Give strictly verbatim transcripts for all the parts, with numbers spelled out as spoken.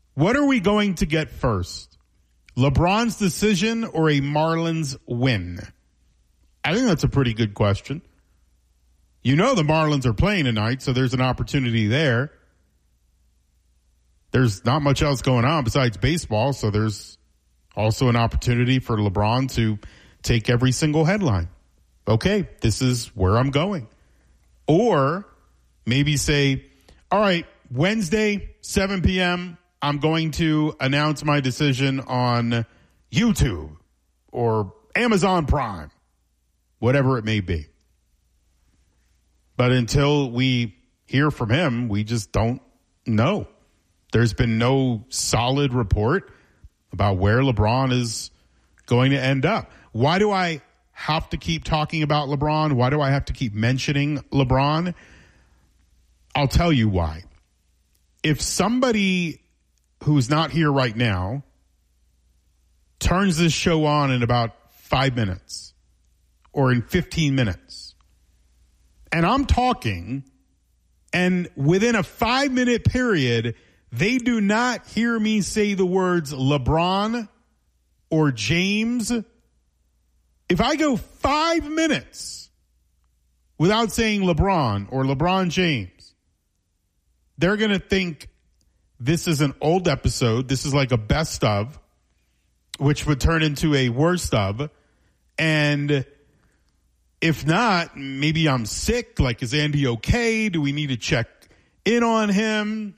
What are we going to get first? LeBron's decision or a Marlins win? I think that's a pretty good question. You know the Marlins are playing tonight, so there's an opportunity there. There's not much else going on besides baseball, so there's also an opportunity for LeBron to take every single headline. Okay, this is where I'm going. Or maybe say, all right, Wednesday, seven p.m., I'm going to announce my decision on YouTube or Amazon Prime, whatever it may be. But until we hear from him, we just don't know. There's been no solid report about where LeBron is going to end up. Why do I have to keep talking about LeBron? Why do I have to keep mentioning LeBron? I'll tell you why. If somebody who's not here right now turns this show on in about five minutes or in fifteen minutes, and I'm talking, and within a five-minute period, they do not hear me say the words LeBron or James, if I go five minutes without saying LeBron or LeBron James, they're going to think this is an old episode. This is like a best of, which would turn into a worst of. And if not, maybe I'm sick. Like, is Andy okay? Do we need to check in on him?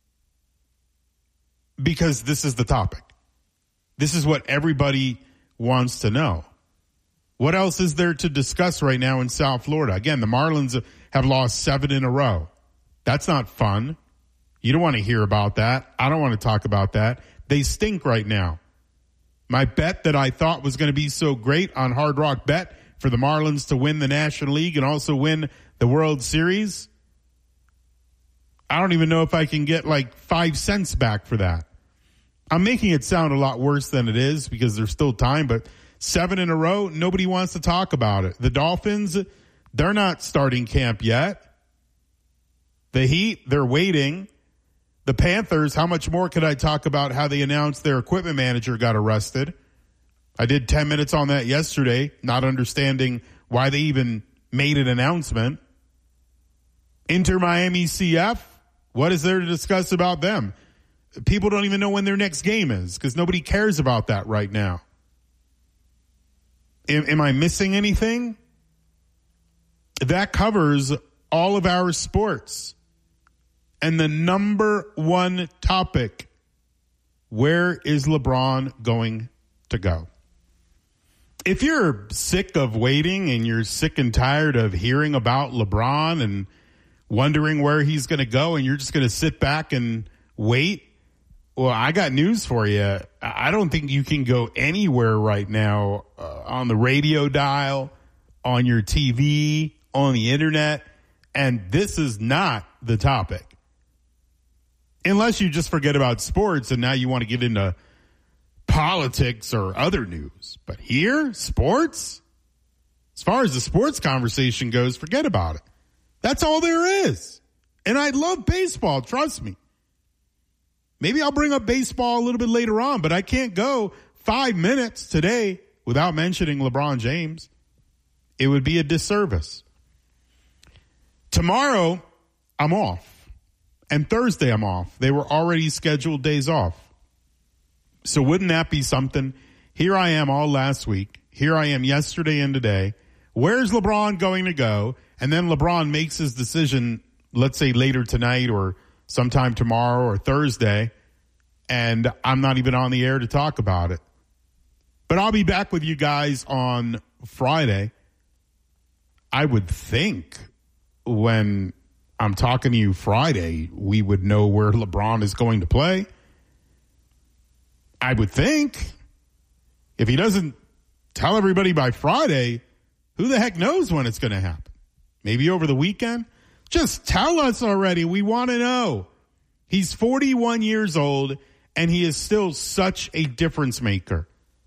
Because this is the topic. This is what everybody wants to know. What else is there to discuss right now in South Florida? Again, the Marlins have lost seven in a row. That's not fun. You don't want to hear about that. I don't want to talk about that. They stink right now. My bet that I thought was going to be so great on Hard Rock Bet for the Marlins to win the National League and also win the World Series, I don't even know if I can get like five cents back for that. I'm making it sound a lot worse than it is because there's still time, but seven in a row, nobody wants to talk about it. The Dolphins, they're not starting camp yet. The Heat, they're waiting. The Panthers, how much more could I talk about how they announced their equipment manager got arrested? I did ten minutes on that yesterday, not understanding why they even made an announcement. Inter Miami C F, what is there to discuss about them? People don't even know when their next game is because nobody cares about that right now. Am, am I missing anything? That covers all of our sports. And the number one topic, where is LeBron going to go? If you're sick of waiting and you're sick and tired of hearing about LeBron and wondering where he's going to go and you're just going to sit back and wait, well, I got news for you. I don't think you can go anywhere right now uh, on the radio dial, on your T V, on the internet, and this is not the topic. Unless you just forget about sports and now you want to get into politics or other news. But here, sports, as far as the sports conversation goes, forget about it. That's all there is. And I love baseball, trust me. Maybe I'll bring up baseball a little bit later on, but I can't go five minutes today without mentioning LeBron James. It would be a disservice. Tomorrow, I'm off. And Thursday, I'm off. They were already scheduled days off. So wouldn't that be something? Here I am all last week. Here I am yesterday and today. Where's LeBron going to go? And then LeBron makes his decision, let's say later tonight or sometime tomorrow or Thursday, and I'm not even on the air to talk about it. But I'll be back with you guys on Friday. I would think when I'm talking to you Friday, we would know where LeBron is going to play. I would think. If he doesn't tell everybody by Friday, who the heck knows when it's going to happen? Maybe over the weekend? Just tell us already. We want to know. He's forty-one years old, and he is still such a difference maker.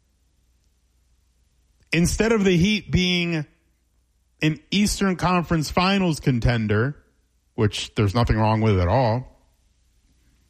Instead of the Heat being an Eastern Conference Finals contender, which there's nothing wrong with at all,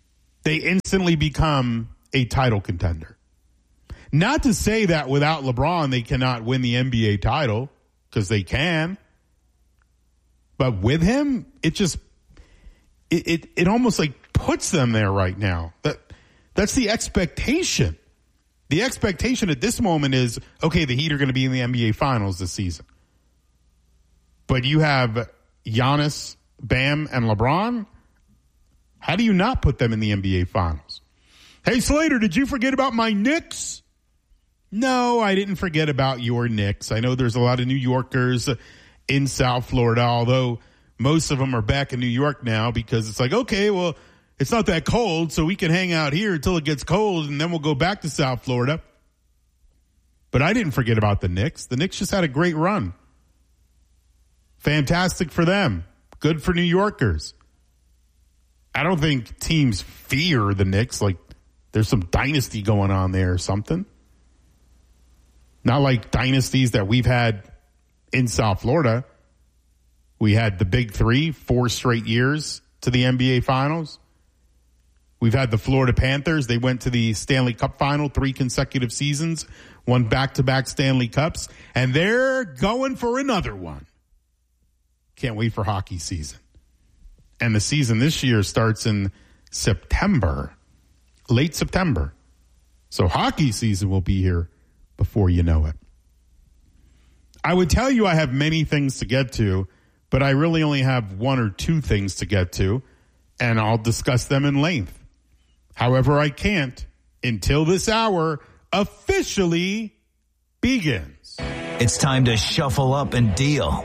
they instantly become a title contender. Not to say that without LeBron, they cannot win the N B A title, because they can. But with him, it just, it, it, it almost like puts them there right now. That That's the expectation. The expectation at this moment is, okay, the Heat are going to be in the N B A Finals this season. But you have Giannis, Bam, and LeBron. How do you not put them in the N B A Finals? Hey, Slater, did you forget about my Knicks? No, I didn't forget about your Knicks. I know there's a lot of New Yorkers in South Florida, although most of them are back in New York now because it's like, okay, well, it's not that cold, so we can hang out here until it gets cold, and then we'll go back to South Florida. But I didn't forget about the Knicks. The Knicks just had a great run. Fantastic for them. Good for New Yorkers. I don't think teams fear the Knicks like there's some dynasty going on there or something. Not like dynasties that we've had in South Florida. We had the big three, four straight years to the N B A Finals. We've had the Florida Panthers. They went to the Stanley Cup Final three consecutive seasons, won back-to-back Stanley Cups, and they're going for another one. Can't wait for hockey season. And the season this year starts in September, late September. So hockey season will be here before you know it. I would tell you I have many things to get to, but I really only have one or two things to get to, and I'll discuss them in length. However, I can't until this hour officially begins. It's time to shuffle up and deal.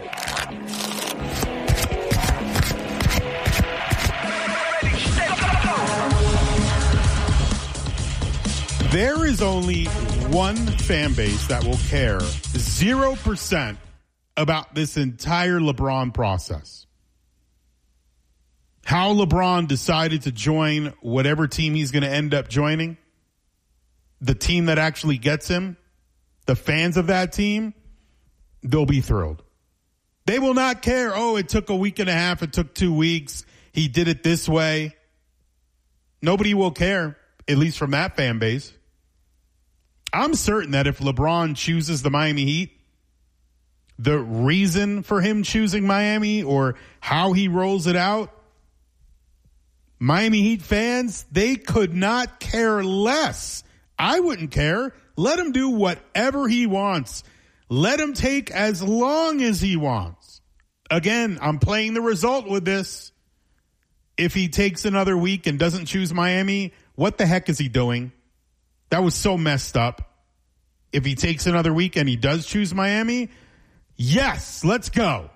There is only one fan base that will care zero percent about this entire LeBron process. How LeBron decided to join whatever team he's going to end up joining, the team that actually gets him, the fans of that team, they'll be thrilled. They will not care, oh, it took a week and a half, it took two weeks, he did it this way. Nobody will care, at least from that fan base. I'm certain that if LeBron chooses the Miami Heat, the reason for him choosing Miami or how he rolls it out, Miami Heat fans, they could not care less. I wouldn't care. Let him do whatever he wants. Let him take as long as he wants. Again, I'm playing the result with this. If he takes another week and doesn't choose Miami, what the heck is he doing? That was so messed up. If he takes another week and he does choose Miami, yes, let's go.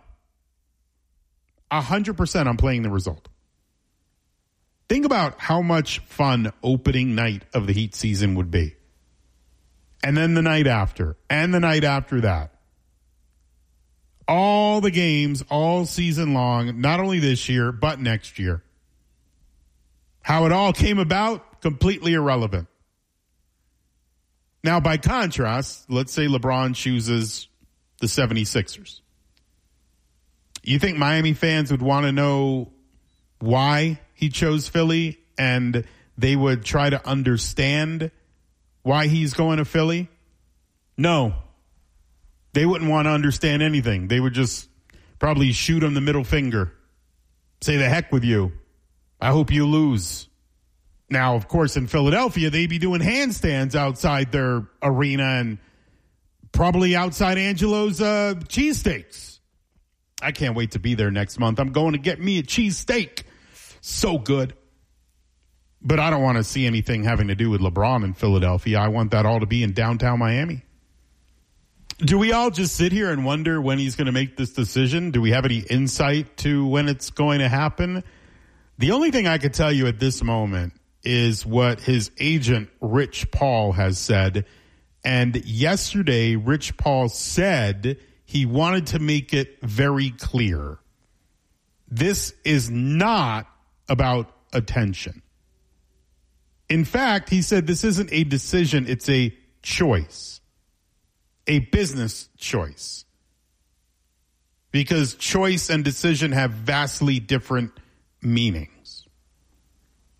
A hundred percent I'm playing the result. Think about how much fun opening night of the Heat season would be. And then the night after, and the night after that. All the games, all season long, not only this year, but next year. How it all came about, completely irrelevant. Now, by contrast, let's say LeBron chooses the seventy-sixers. You think Miami fans would want to know why he chose Philly, and they would try to understand why he's going to Philly? No. They wouldn't want to understand anything. They would just probably shoot him the middle finger. Say the heck with you. I hope you lose. Now, of course, in Philadelphia, they'd be doing handstands outside their arena and probably outside Angelo's uh, cheesesteaks. I can't wait to be there next month. I'm going to get me a cheesesteak. So good. But I don't want to see anything having to do with LeBron in Philadelphia. I want that all to be in downtown Miami. Do we all just sit here and wonder when he's going to make this decision? Do we have any insight to when it's going to happen? The only thing I could tell you at this moment is what his agent, Rich Paul, has said. And yesterday, Rich Paul said he wanted to make it very clear. This is not about attention. In fact, he said this isn't a decision, it's a choice. A business choice. Because choice and decision have vastly different meanings.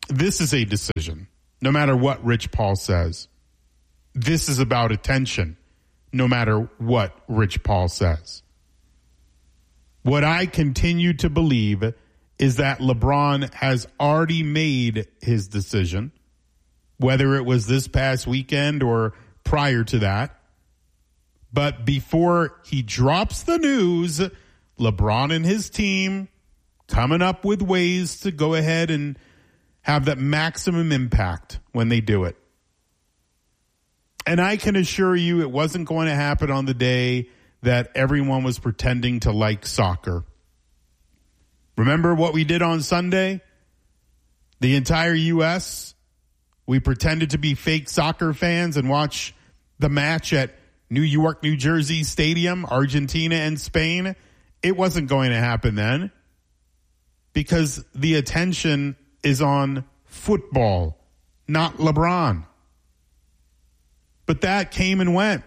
This is a decision, no matter what Rich Paul says. This is about attention, no matter what Rich Paul says. What I continue to believe is that LeBron has already made his decision, whether it was this past weekend or prior to that. But before he drops the news, LeBron and his team coming up with ways to go ahead and have that maximum impact when they do it. And I can assure you it wasn't going to happen on the day that everyone was pretending to like soccer. Remember what we did on Sunday? The entire U S, we pretended to be fake soccer fans and watch the match at New York, New Jersey Stadium, Argentina and Spain. It wasn't going to happen then because the attention is on football, not LeBron. But that came and went.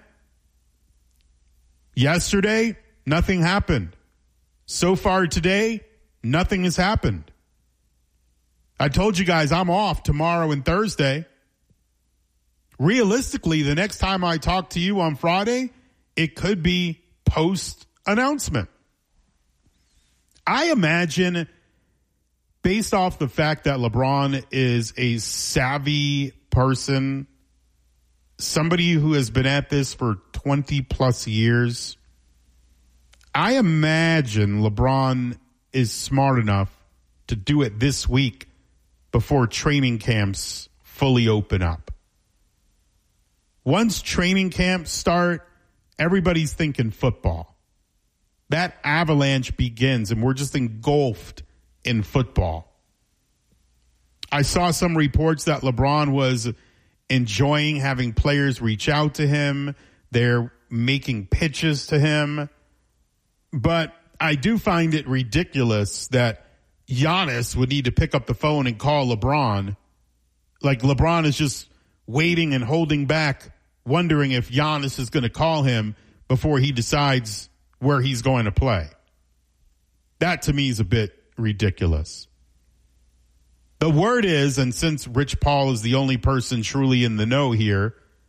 Yesterday, nothing happened. So far today, nothing has happened. I told you guys I'm off tomorrow and Thursday. Realistically, the next time I talk to you on Friday, it could be post-announcement. I imagine, based off the fact that LeBron is a savvy person, somebody who has been at this for twenty plus years, I imagine LeBron is smart enough to do it this week before training camps fully open up. Once training camps start, everybody's thinking football. That avalanche begins and we're just engulfed in football. I saw some reports that LeBron was enjoying having players reach out to him. They're making pitches to him. But I do find it ridiculous that Giannis would need to pick up the phone and call LeBron. Like LeBron is just waiting and holding back, wondering if Giannis is going to call him before he decides where he's going to play. That to me is a bit ridiculous. The word is, and since Rich Paul is the only person truly in the know here,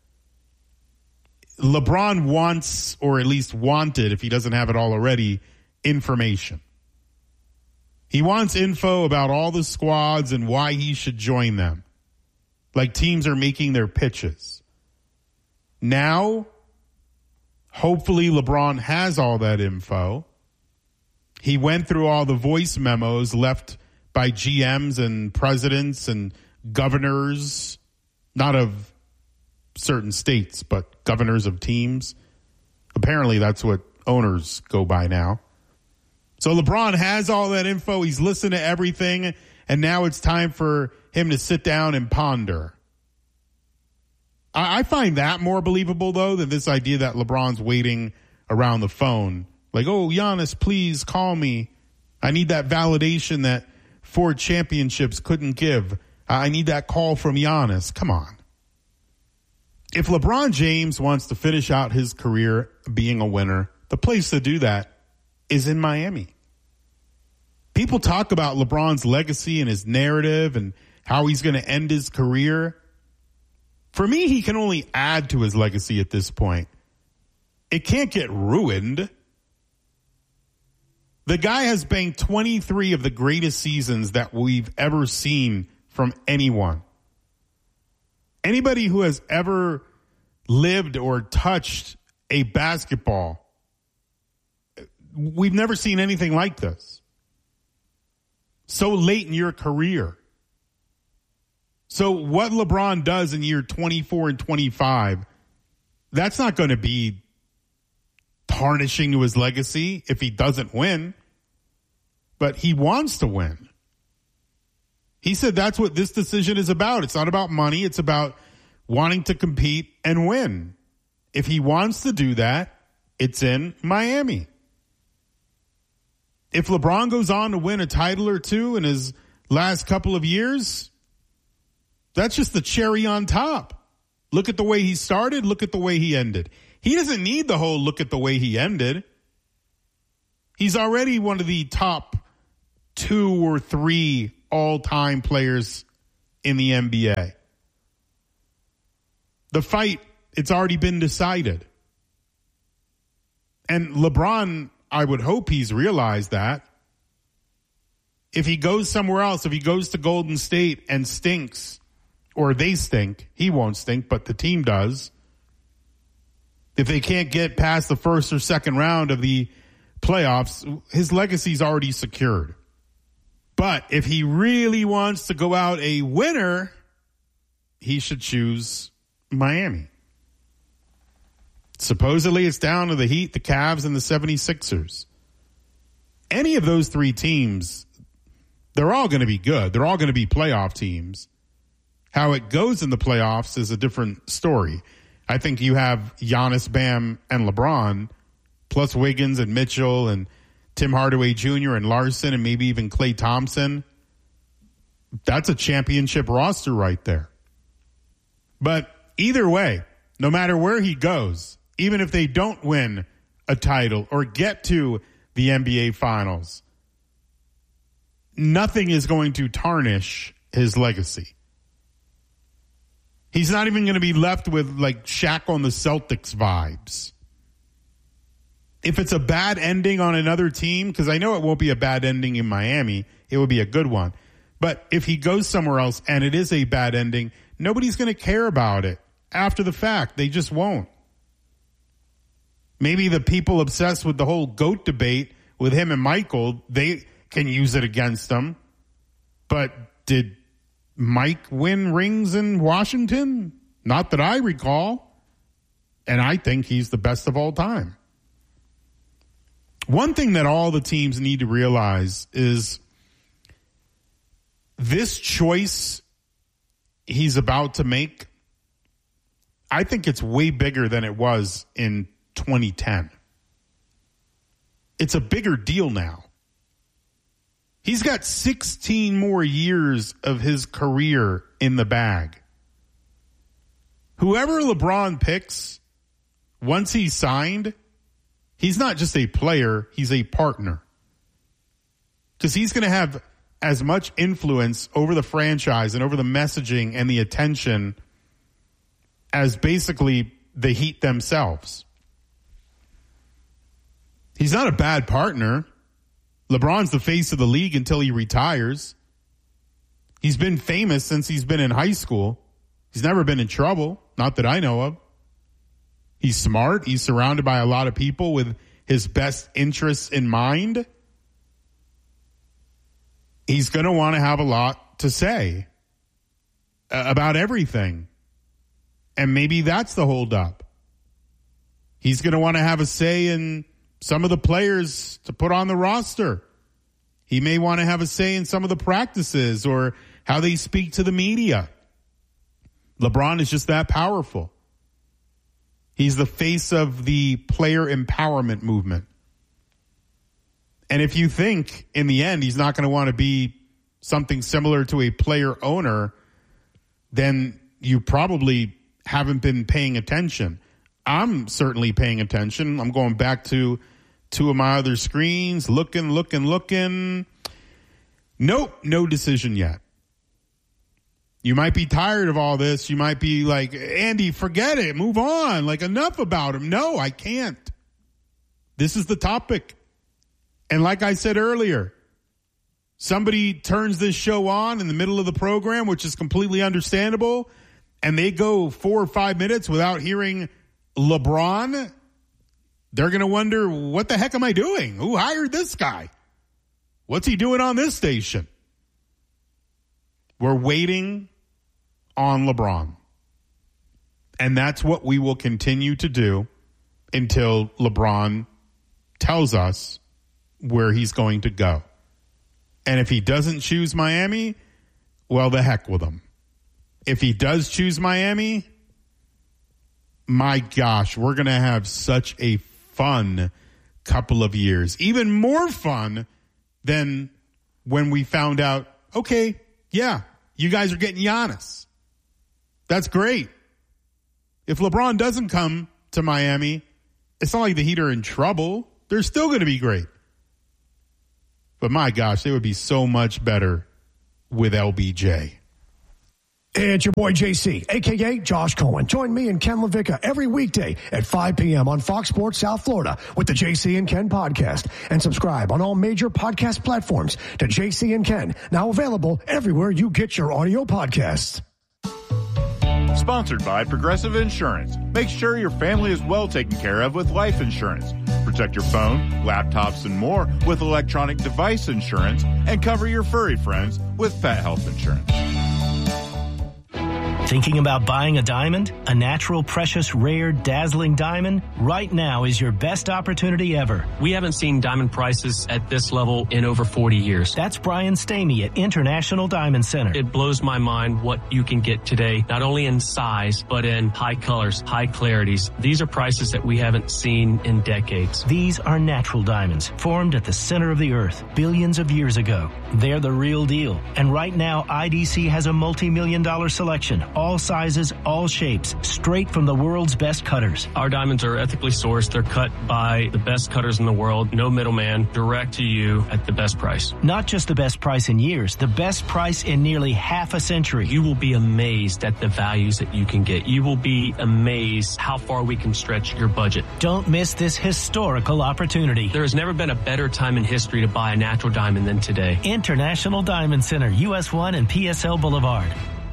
LeBron wants, or at least wanted, if he doesn't have it all already, information. He wants info about all the squads and why he should join them. Like teams are making their pitches. Now, hopefully LeBron has all that info. He went through all the voice memos left by G Ms and presidents and governors, not of certain states, but governors of teams. Apparently that's what owners go by now. So LeBron has all that info. He's listened to everything, and now it's time for him to sit down and ponder. I, I find that more believable, though, than this idea that LeBron's waiting around the phone. Like, oh, Giannis, please call me. I need that validation that four championships couldn't give. I need that call from Giannis. Come on. If LeBron James wants to finish out his career being a winner, the place to do that is in Miami. People talk about LeBron's legacy and his narrative and how he's going to end his career. For me, he can only add to his legacy at this point. It can't get ruined. The guy has banked twenty-three of the greatest seasons that we've ever seen from anyone. Anybody who has ever lived or touched a basketball, we've never seen anything like this. So late in your career. So what LeBron does in year twenty-four and twenty-five, that's not going to be tarnishing to his legacy if he doesn't win. But he wants to win. He said that's what this decision is about. It's not about money. It's about wanting to compete and win. If he wants to do that, it's in Miami. If LeBron goes on to win a title or two in his last couple of years, that's just the cherry on top. Look at the way he started. Look at the way he ended. He doesn't need the whole look at the way he ended. He's already one of the top two or three all-time players in the N B A. The fight, it's already been decided. And LeBron, I would hope he's realized that. If he goes somewhere else, if he goes to Golden State and stinks, or they stink, he won't stink, but the team does. If they can't get past the first or second round of the playoffs, his legacy's already secured. But if he really wants to go out a winner, he should choose Miami. Supposedly it's down to the Heat, the Cavs, and the seventy-sixers. Any of those three teams, they're all going to be good. They're all going to be playoff teams. How it goes in the playoffs is a different story. I think you have Giannis, Bam, and LeBron, plus Wiggins and Mitchell and Tim Hardaway Junior and Larson and maybe even Klay Thompson. That's a championship roster right there. But either way, no matter where he goes, even if they don't win a title or get to the N B A Finals, nothing is going to tarnish his legacy. He's not even going to be left with like Shaq on the Celtics vibes. If it's a bad ending on another team, because I know it won't be a bad ending in Miami, it would be a good one. But if he goes somewhere else and it is a bad ending, nobody's going to care about it after the fact. They just won't. Maybe the people obsessed with the whole GOAT debate with him and Michael, they can use it against them. But did Mike win rings in Washington? Not that I recall. And I think he's the best of all time. One thing that all the teams need to realize is this choice he's about to make, I think it's way bigger than it was in twenty ten. It's a bigger deal now. He's got sixteen more years of his career in the bag. Whoever LeBron picks, once he's signed, he's not just a player, he's a partner. Because he's going to have as much influence over the franchise and over the messaging and the attention as basically the Heat themselves. He's not a bad partner. LeBron's the face of the league until he retires. He's been famous since he's been in high school. He's never been in trouble, not that I know of. He's smart. He's surrounded by a lot of people with his best interests in mind. He's going to want to have a lot to say about everything. And maybe that's the holdup. He's going to want to have a say in some of the players to put on the roster. He may want to have a say in some of the practices or how they speak to the media. LeBron is just that powerful. He's the face of the player empowerment movement. And if you think in the end he's not going to want to be something similar to a player owner, then you probably haven't been paying attention. I'm certainly paying attention. I'm going back to two of my other screens, looking, looking, looking. Nope, no decision yet. You might be tired of all this. You might be like, Andy, forget it. Move on. Like, enough about him. No, I can't. This is the topic. And like I said earlier, somebody turns this show on in the middle of the program, which is completely understandable, and they go four or five minutes without hearing LeBron, they're going to wonder, what the heck am I doing? Who hired this guy? What's he doing on this station? We're waiting on LeBron. And that's what we will continue to do until LeBron tells us where he's going to go. And if he doesn't choose Miami, well, the heck with him. If he does choose Miami, my gosh, we're going to have such a fun couple of years. Even more fun than when we found out, okay, yeah, you guys are getting Giannis. That's great. If LeBron doesn't come to Miami, it's not like the Heat are in trouble. They're still going to be great. But my gosh, they would be so much better with L B J. It's your boy J C, a k a. Josh Cohen. Join me and Ken LaVicka every weekday at five p.m. on Fox Sports South Florida with the J C and Ken podcast. And subscribe on all major podcast platforms to J C and Ken, now available everywhere you get your audio podcasts. Sponsored by Progressive Insurance. Make sure your family is well taken care of with life insurance. Protect your phone, laptops, and more with electronic device insurance, and cover your furry friends with pet health insurance. Thinking about buying a diamond? A natural, precious, rare, dazzling diamond? Right now is your best opportunity ever. We haven't seen diamond prices at this level in over forty years. That's Brian Stamey at International Diamond Center. It blows my mind what you can get today, not only in size, but in high colors, high clarities. These are prices that we haven't seen in decades. These are natural diamonds, formed at the center of the earth billions of years ago. They're the real deal. And right now, I D C has a multi-million dollar selection. All sizes, all shapes, straight from the world's best cutters. Our diamonds are ethically sourced. They're cut by the best cutters in the world. No middleman, direct to you at the best price. Not just the best price in years, the best price in nearly half a century. You will be amazed at the values that you can get. You will be amazed how far we can stretch your budget. Don't miss this historical opportunity. There has never been a better time in history to buy a natural diamond than today. International Diamond Center, U S one and P S L Boulevard.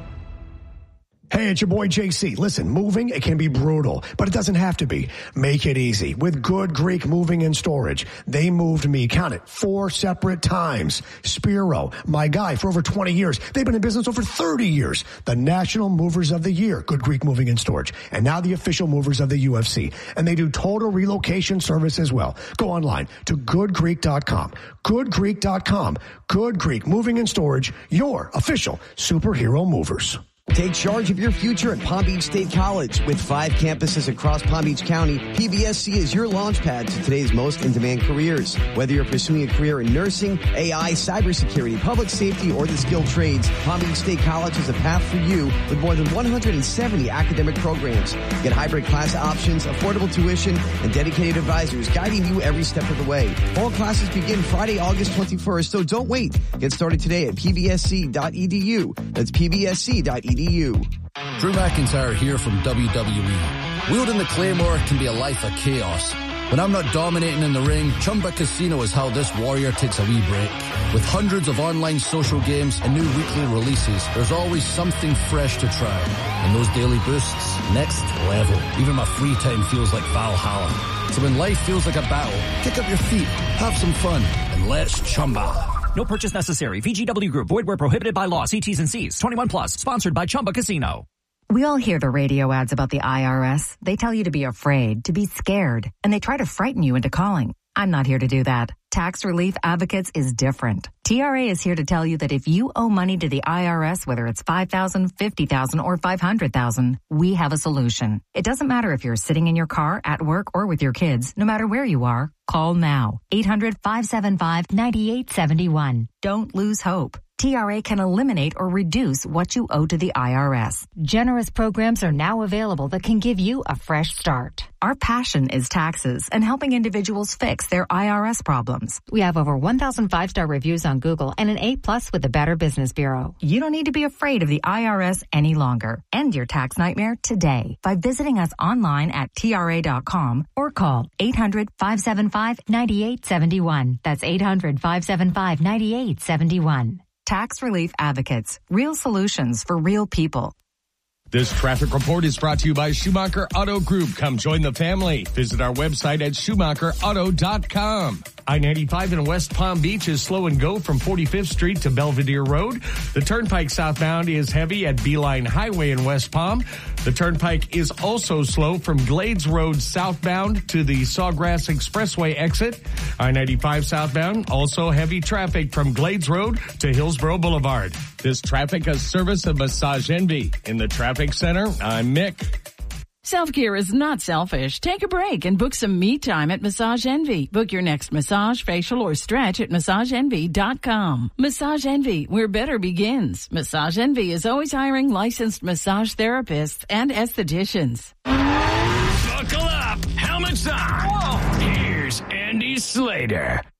Hey, it's your boy J C. Listen, moving, it can be brutal, but it doesn't have to be. Make it easy with Good Greek Moving and Storage. They moved me, count it, four separate times. Spiro, my guy for over twenty years. They've been in business over thirty years. The National Movers of the Year, Good Greek Moving and Storage. And now the official movers of the U F C. And they do total relocation service as well. Go online to good greek dot com. good greek dot com. Good Greek Moving and Storage, your official superhero movers. Take charge of your future at Palm Beach State College. With five campuses across Palm Beach County, P B S C is your launchpad to today's most in-demand careers. Whether you're pursuing a career in nursing, A I, cybersecurity, public safety, or the skilled trades, Palm Beach State College is a path for you with more than one hundred seventy academic programs. Get hybrid class options, affordable tuition, and dedicated advisors guiding you every step of the way. All classes begin Friday, August twenty-first, so don't wait. Get started today at p b s c dot e d u. That's p b s c dot e d u. Drew McIntyre here from W W E. Wielding the Claymore can be a life of chaos. When I'm not dominating in the ring, Chumba Casino is how this warrior takes a wee break. With hundreds of online social games and new weekly releases, there's always something fresh to try. And those daily boosts, next level. Even my free time feels like Valhalla. So when life feels like a battle, kick up your feet, have some fun, and let's Chumba. No purchase necessary. V G W Group. Void where prohibited by law. See T's and C's. twenty-one plus. Sponsored by Chumba Casino. We all hear the radio ads about the I R S. They tell you to be afraid, to be scared, and they try to frighten you into calling. I'm not here to do that. Tax Relief Advocates is different. T R A is here to tell you that if you owe money to the I R S, whether it's five thousand dollars, fifty thousand dollars, or five hundred thousand dollars, we have a solution. It doesn't matter if you're sitting in your car, at work, or with your kids. No matter where you are, call now. eight hundred, five seven five, nine eight seven one. Don't lose hope. T R A can eliminate or reduce what you owe to the I R S. Generous programs are now available that can give you a fresh start. Our passion is taxes and helping individuals fix their I R S problems. We have over one thousand five-star reviews on Google and an A plus with the Better Business Bureau. You don't need to be afraid of the I R S any longer. End your tax nightmare today by visiting us online at T R A dot com or call eight hundred, five seven five, nine eight seven one. That's eight hundred, five seven five, nine eight seven one. Tax Relief Advocates. Real solutions for real people. This traffic report is brought to you by Schumacher Auto Group. Come join the family. Visit our website at schumacher auto dot com. I ninety-five in West Palm Beach is slow and go from forty-fifth Street to Belvedere Road. The Turnpike southbound is heavy at Beeline Highway in West Palm. The Turnpike is also slow from Glades Road southbound to the Sawgrass Expressway exit. I ninety-five southbound, also heavy traffic from Glades Road to Hillsborough Boulevard. This traffic is service of Massage Envy. In the traffic center, I'm Mick. Self-care is not selfish. Take a break and book some me time at Massage Envy. Book your next massage, facial, or stretch at massage envy dot com. Massage Envy, where better begins. Massage Envy is always hiring licensed massage therapists and estheticians. Buckle up. Helmets on. Whoa. Here's Andy Slater.